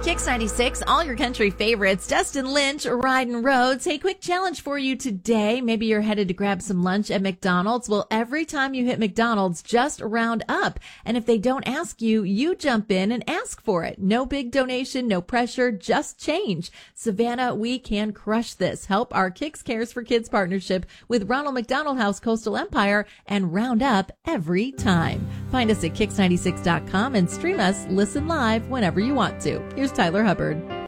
Kix 96, all your country favorites. Dustin Lynch, Riding Roads. Hey, quick challenge for you today. Maybe you're headed to grab some lunch at McDonald's. Well, every time you hit McDonald's, just round up. And if they don't ask you, you jump in and ask for it. No big donation, no pressure, just change. Savannah, we can crush this. Help our Kix Cares for Kids partnership with Ronald McDonald House Coastal Empire and round up every time. Find us at Kix96.com and stream us, listen live whenever you want to. Here's Tyler Hubbard.